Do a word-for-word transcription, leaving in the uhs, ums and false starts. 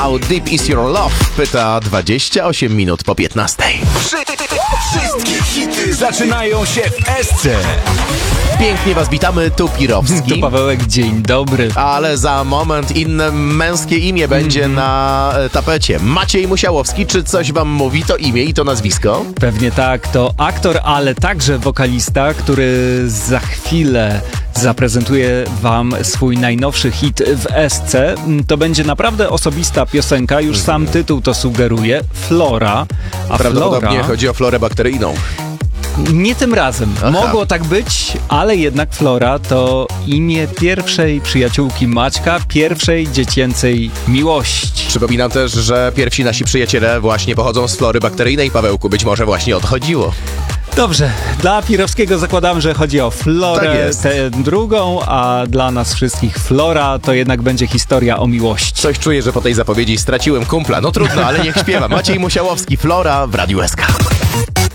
How deep is your love? Pyta dwadzieścia osiem minut po piętnastej. Wszystkie hity zaczynają się w Esce. Pięknie was witamy, tu Pirowski. To Pawełek, dzień dobry. Ale za moment inne męskie imię będzie mm. na tapecie. Maciej Musiałowski, czy coś wam mówi to imię i to nazwisko? Pewnie tak, to aktor, ale także wokalista, który za chwilę zaprezentuje wam swój najnowszy hit w Esce. To będzie naprawdę osobista piosenka, już sam tytuł to sugeruje, Flora. A Prawdopodobnie Flora... chodzi o florę bakteryjną. Nie tym razem. Aha. Mogło tak być, ale jednak Flora to imię pierwszej przyjaciółki Maćka, pierwszej dziecięcej miłości. Przypominam też, że pierwsi nasi przyjaciele właśnie pochodzą z flory bakteryjnej, Pawełku. Być może właśnie odchodziło. Dobrze, dla Pirowskiego zakładam, że chodzi o Florę, tak tę drugą, a dla nas wszystkich Flora to jednak będzie historia o miłości. Coś czuję, że po tej zapowiedzi straciłem kumpla. No trudno, ale niech śpiewa. Maciej Musiałowski, Flora w Radiu S K.